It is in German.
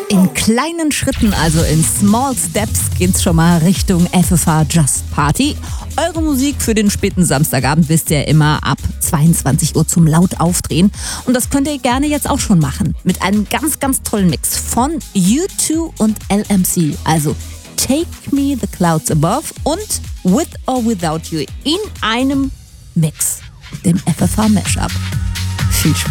In kleinen Schritten, also in Small Steps, geht's schon mal Richtung FFH Just Party. Eure Musik für den späten Samstagabend wisst ihr immer ab 22 Uhr zum laut aufdrehen. Und das könnt ihr gerne jetzt auch schon machen. Mit einem ganz, ganz tollen Mix von U2 und LMC. Also Take Me the Clouds Above und With or Without You in einem Mix, dem FFH Mashup. Viel Spaß.